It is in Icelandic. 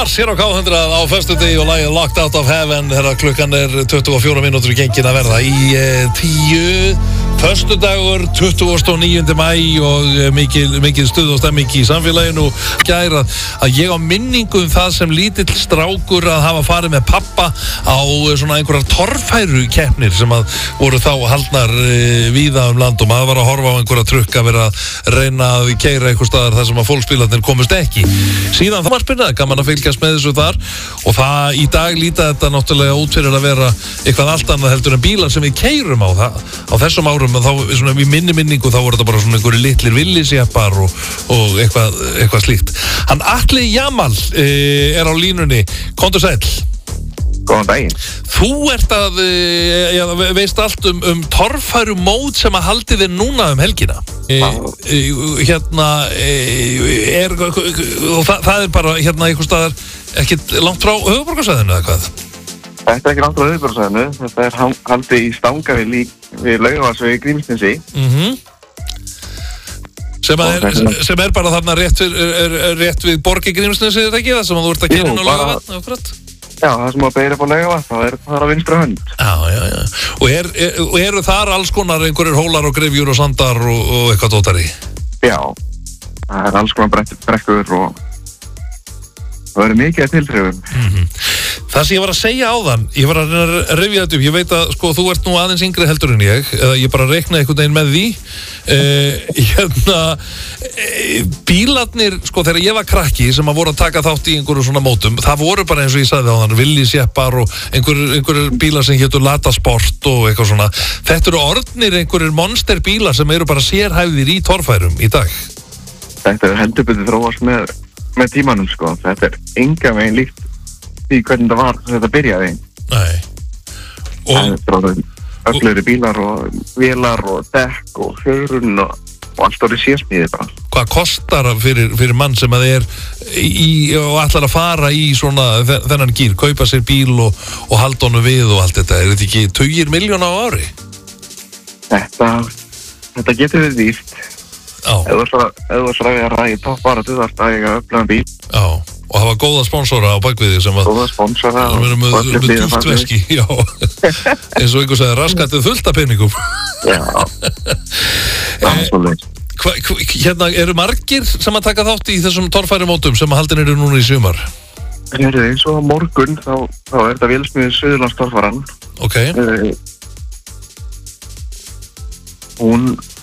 Mars hér á K100 á föstudegi og lagið Locked Out of Heaven þegar klukkan 24 mínútur í gengin að verða í 10 föstudagur 29. maí og mikil stuð og stemming í samfélaginu gæra að ég á minningu það sem lítill strákur að hafa farið með pappa á svona einhverjar torfæru keppnir sem að voru þá haldnar víða land og maður var að horfa á einhverja trukk að vera að reyna að keyra einhver staðar þar sem að fólksbílarnir komust ekki. Síðan það var spennandi, gaman að fylgjast með þessu þar og það í dag líta þetta náttúrulega út fyrir að vera eitthvað allt annað heldur en bílar sem við keyrum á það. Á þessum árum þá svona í minningu þá voru þetta bara svona einhverju litlir villisjeppar og eitthvað slíkt. Hann Atli Jamal er á línunni. Komdu sæll. Góðan daginn. Þú ert að veist allt torfæru mót sem að haldi þér núna helgina. Það er bara einhvers staðar ekkert langt frá höfuðborgarsvæðinu eða hvað? Þetta er ekki langt frá höfuðborgarsvæðinu. Þetta er haldið í Stangavíl við Laugarvatnsvegi í Grímsnesi. Sem er bara þarna rétt við borg í Grímsnesi, er þetta ekki það sem þú ert að gera inn á Laugarvatn akkurat? Já, það sem að beira upp á Laugarvatn, það er á vinstri hönd. Já. Og eru þar alls konar einhverjir hólar og grefjur og sandar og eitthvað dótari? Já, það er alls konar brekkur og það verður mikið að tilþrifum. Það sem ég var að segja áðan, ég var að reyna að rifja þetta upp, ég veit að sko þú ert nú aðeins yngri heldur en ég bara reiknaði einhvern veginn með því. Bílarnir, sko þegar ég var krakki sem að voru að taka þátt í einhverju svona mótum, það voru bara eins og ég sagði áðan, villisjeppar og einhverjur bílar sem hétu Latasport og eitthvað svona. Þetta eru orðnir einhverjur monsterbílar sem eru bara sérhæfðir í torfærum í dag. Þetta er heldur betur þróast með tímanum sko, þetta er engan veginn líkt því hvernig það var þegar þetta byrjaði. Nei. Það er ölluri bílar og vélar og dekk og hjörun og allt orðið sérsmíði bara. Hvað kostar fyrir mann sem að er og ætlar að fara í svona þennan gír, kaupa sér bíl og halda honum við og allt þetta, er þetta ekki 20 miljóna á ári? Þetta getur verið dýrt. Ef þú ætlar að vera í toppbaráttu þú þarft að eiga öflugan bíl. Já. Og hafa góða sponsora á bakviði sem að góða sponsora og með djúpt veski, já. Eins og einhver sagði raskatið fullt af peningum. Já. Hérna, eru margir sem að taka þátt í þessum torfæri mótum sem að haldin eru núna í sumar? Eins og á morgun þá er þetta vélsmiðið Suðurlands torfaran. Ok. Hún